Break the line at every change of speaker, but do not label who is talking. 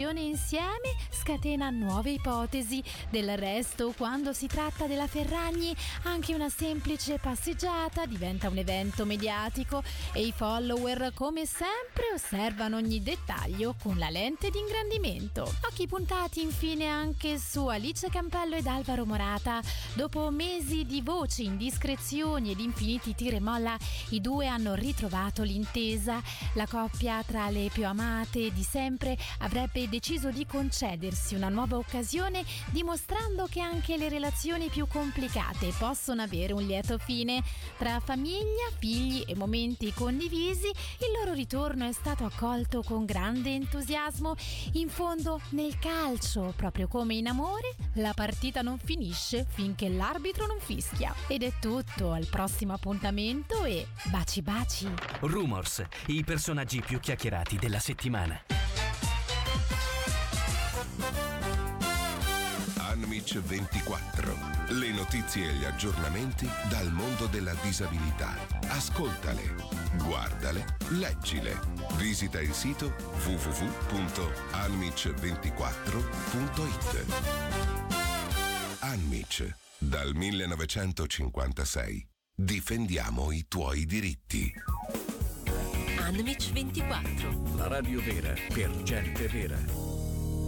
un'occasione insieme scatena nuove ipotesi. Del resto, quando si tratta della Ferragni, anche una semplice passeggiata diventa un evento mediatico e i follower, come sempre, osservano ogni dettaglio con la lente di ingrandimento. Occhi puntati infine anche su Alice Campello ed Alvaro Morata. Dopo mesi di voci, indiscrezioni ed infiniti tira e molla, i due hanno ritrovato l'intesa. La coppia tra le più amate di sempre avrebbe deciso di concedersi una nuova occasione, dimostrando che anche le relazioni più complicate possono avere un lieto fine. Tra famiglia, figli e momenti condivisi, il loro ritorno è stato accolto con grande entusiasmo. In fondo, nel calcio, proprio come in amore, la partita non finisce finché l'arbitro non fischia. Ed è tutto, al prossimo appuntamento e baci baci.
Rumors, i personaggi più chiacchierati della settimana.
Anmic 24. Le notizie e gli aggiornamenti dal mondo della disabilità. Ascoltale, guardale, leggile. Visita il sito www.anmic24.it. Anmic, dal 1956. Difendiamo i tuoi diritti.
Anmic 24.
La radio vera per gente vera.